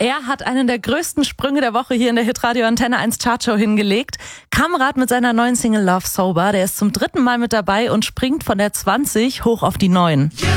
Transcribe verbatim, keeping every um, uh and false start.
Er hat einen der größten Sprünge der Woche hier in der Hitradio Antenne eins Chartshow hingelegt. Kamrat mit seiner neuen Single Love Sober, der ist zum dritten Mal mit dabei und springt von der zwanzig hoch auf die neun.